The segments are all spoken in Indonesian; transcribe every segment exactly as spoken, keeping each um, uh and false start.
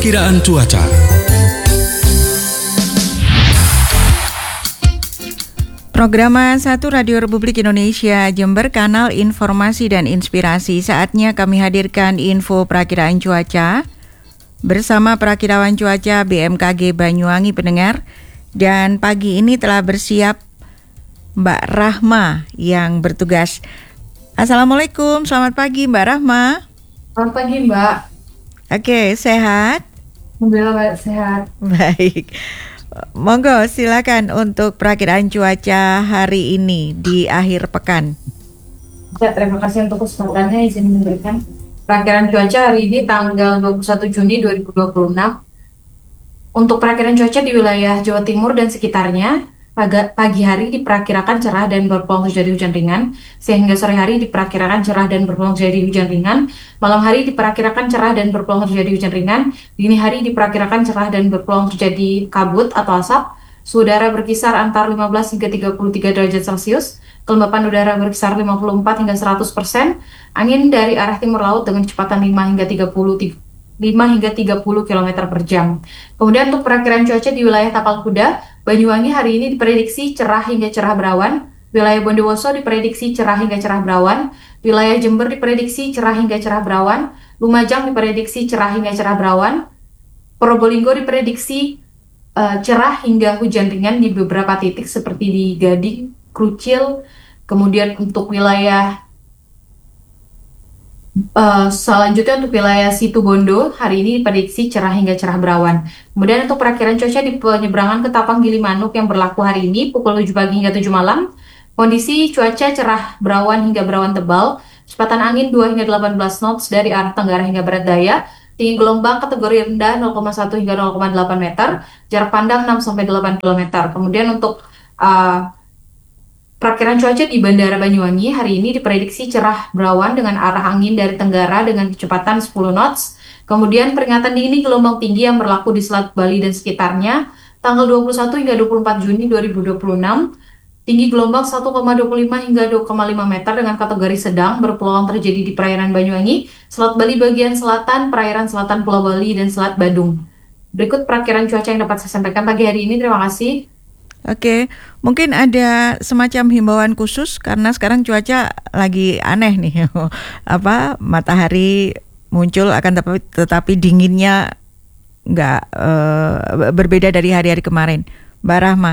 Perakiraan cuaca. Programa satu Radio Republik Indonesia Jember, kanal informasi dan inspirasi. Saatnya kami hadirkan info perakiraan cuaca bersama perakirawan cuaca B M K G Banyuwangi pendengar. Dan pagi ini telah bersiap Mbak Rahma yang bertugas. Assalamualaikum, selamat pagi Mbak Rahma. Selamat pagi Mbak. Oke, sehat? Alhamdulillah Mbak, sehat. Baik. Monggo silakan untuk perakiraan cuaca hari ini di akhir pekan. Ya, terima kasih untuk kesempatannya, izin memberikan perakiraan cuaca hari ini tanggal dua puluh satu Juni dua ribu dua puluh enam. Untuk perakiraan cuaca di wilayah Jawa Timur dan sekitarnya, pagi hari diperkirakan cerah dan berpeluang terjadi hujan ringan, sehingga sore hari diperkirakan cerah dan berpeluang terjadi hujan ringan, malam hari diperkirakan cerah dan berpeluang terjadi hujan ringan, dini hari diperkirakan cerah dan berpeluang terjadi kabut atau asap, suhu udara berkisar antara lima belas hingga tiga puluh tiga derajat Celcius, kelembapan udara berkisar lima puluh empat hingga seratus persen, angin dari arah timur laut dengan kecepatan lima hingga tiga puluh kilometer per jam. Kemudian untuk perakiraan cuaca di wilayah Tapal Kuda, Banyuwangi hari ini diprediksi cerah hingga cerah berawan, wilayah Bondowoso diprediksi cerah hingga cerah berawan, wilayah Jember diprediksi cerah hingga cerah berawan, Lumajang diprediksi cerah hingga cerah berawan, Probolinggo diprediksi uh, cerah hingga hujan ringan di beberapa titik seperti di Gading, Krucil, kemudian untuk wilayah Uh, selanjutnya untuk wilayah Situbondo hari ini diprediksi cerah hingga cerah berawan. Kemudian untuk perakiraan cuaca di penyeberangan Ketapang Gilimanuk yang berlaku hari ini pukul tujuh pagi hingga tujuh malam, kondisi cuaca cerah berawan hingga berawan tebal, kecepatan angin dua hingga delapan belas knots dari arah tenggara hingga barat daya, tinggi gelombang kategori rendah nol koma satu hingga nol koma delapan meter, jarak pandang enam sampai delapan kilometer. Kemudian untuk uh, perakiraan cuaca di Bandara Banyuwangi hari ini diprediksi cerah berawan dengan arah angin dari tenggara dengan kecepatan sepuluh knots. Kemudian peringatan dini gelombang tinggi yang berlaku di Selat Bali dan sekitarnya tanggal dua puluh satu hingga dua puluh empat Juni dua ribu dua puluh enam. Tinggi gelombang satu koma dua puluh lima hingga dua koma lima meter dengan kategori sedang berpeluang terjadi di perairan Banyuwangi, Selat Bali bagian selatan, perairan selatan Pulau Bali, dan Selat Badung. Berikut perakiraan cuaca yang dapat saya sampaikan pagi hari ini. Terima kasih. Oke, mungkin ada semacam himbauan khusus karena sekarang cuaca lagi aneh nih, apa matahari muncul akan tetapi, tetapi dinginnya nggak uh, berbeda dari hari-hari kemarin, Mbak Rahma.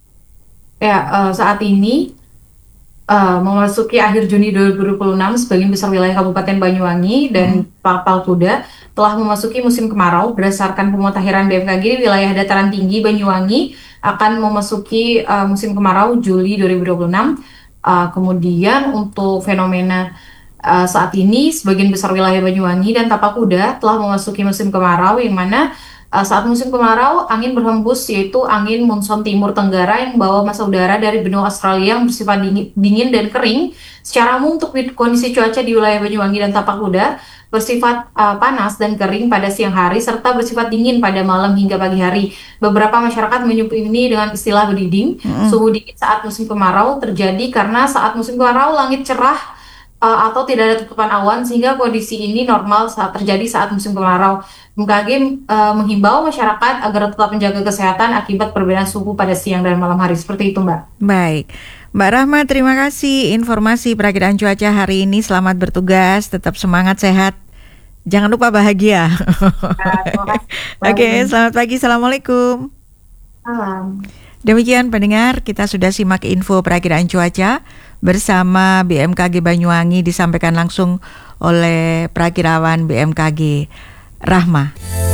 Ya, uh, saat ini uh, memasuki akhir Juni dua ribu dua puluh enam, sebagian besar wilayah Kabupaten Banyuwangi dan hmm. Tapal Kuda telah memasuki musim kemarau. Berdasarkan pemutakhiran B M K G, wilayah dataran tinggi Banyuwangi akan memasuki uh, musim kemarau Juli dua ribu dua puluh enam. Uh, kemudian untuk fenomena uh, saat ini, sebagian besar wilayah Banyuwangi dan Tapal Kuda telah memasuki musim kemarau, yang mana uh, saat musim kemarau angin berhembus yaitu angin monsun timur tenggara yang membawa massa udara dari benua Australia yang bersifat dingin, dingin dan kering. Secara umum untuk kondisi cuaca di wilayah Banyuwangi dan Tapal Kuda bersifat uh, panas dan kering pada siang hari serta bersifat dingin pada malam hingga pagi hari. Beberapa masyarakat menyebut ini dengan istilah bediding. Mm-hmm. Suhu dingin saat musim kemarau terjadi karena saat musim kemarau langit cerah uh, atau tidak ada tutupan awan, sehingga kondisi ini normal saat terjadi saat musim kemarau. B M K G uh, menghimbau masyarakat agar tetap menjaga kesehatan akibat perbedaan suhu pada siang dan malam hari. Seperti itu, Mbak. Baik. Mbak Rahma, terima kasih informasi perakiraan cuaca hari ini. Selamat bertugas, tetap semangat, sehat. Jangan lupa bahagia. Ya, Oke, selamat pagi. Assalamualaikum. Salam. Demikian pendengar, kita sudah simak info perakiraan cuaca bersama B M K G Banyuwangi, disampaikan langsung oleh perakirawan B M K G Rahma.